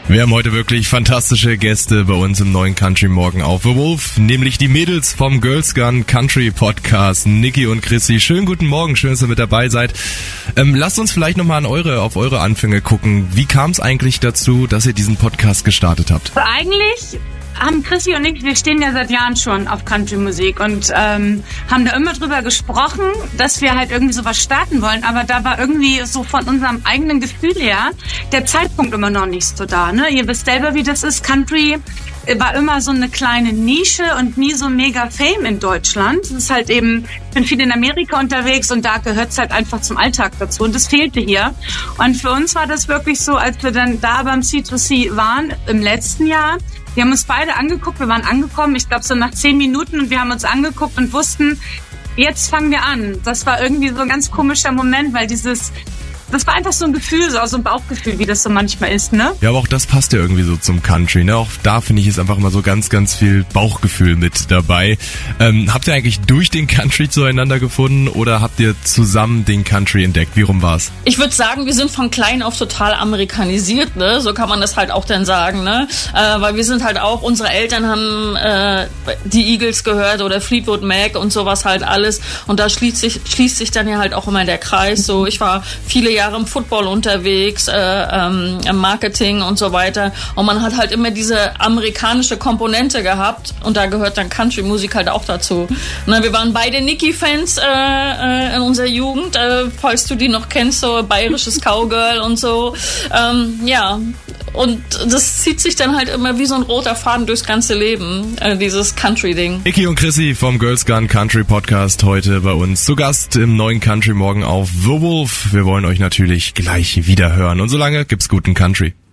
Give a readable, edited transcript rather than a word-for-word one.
Wir haben heute wirklich fantastische Gäste bei uns im neuen Country Morgen auf The Wolf, nämlich die Mädels vom Girls Gun Country Podcast, Niki und Chrissy. Schönen guten Morgen, schön, dass ihr mit dabei seid. Lasst uns vielleicht nochmal auf eure Anfänge gucken. Wie kam es eigentlich dazu, dass ihr diesen Podcast gestartet habt? Eigentlich haben Chrissy und ich, wir stehen ja seit Jahren schon auf Country-Musik und haben da immer drüber gesprochen, dass wir halt irgendwie sowas starten wollen, aber da war irgendwie so von unserem eigenen Gefühl her der Zeitpunkt immer noch nicht so da, ne? Ihr wisst selber, wie das ist. Country war immer so eine kleine Nische und nie so mega Fame in Deutschland. Es ist halt eben, ich bin viel in Amerika unterwegs und da gehört es halt einfach zum Alltag dazu und das fehlte hier. Und für uns war das wirklich so, als wir dann da beim C2C waren im letzten Jahr. Wir haben uns beide angeguckt, wir waren angekommen, ich glaube so nach 10 Minuten und wir haben uns angeguckt und wussten, jetzt fangen wir an. Das war irgendwie so ein ganz komischer Moment, weil das war einfach so ein Gefühl, so ein Bauchgefühl, wie das so manchmal ist, ne? Ja, aber auch das passt ja irgendwie so zum Country, ne? Auch da finde ich es einfach immer so ganz, ganz viel Bauchgefühl mit dabei. Habt ihr eigentlich durch den Country zueinander gefunden oder habt ihr zusammen den Country entdeckt? Wie rum war's? Ich würde sagen, wir sind von klein auf total amerikanisiert, ne? So kann man das halt auch dann sagen, ne? Weil wir sind halt auch, unsere Eltern haben die Eagles gehört oder Fleetwood Mac und sowas halt alles. Und da schließt sich dann ja halt auch immer der Kreis. So, ich war viele Jahre im Football unterwegs, im Marketing und so weiter. Und man hat halt immer diese amerikanische Komponente gehabt und da gehört dann Country-Musik halt auch dazu. Na, wir waren beide Nicki-Fans in unserer Jugend, falls du die noch kennst, so bayerisches Cowgirl und so. Ja, und das zieht sich dann halt immer wie so ein roter Faden durchs ganze Leben, dieses Country-Ding. Niki und Chrissy vom Girls Gun Country Podcast heute bei uns zu Gast im neuen Country Morgen auf The Wolf. Wir wollen euch natürlich gleich wieder hören und solange gibt's guten Country.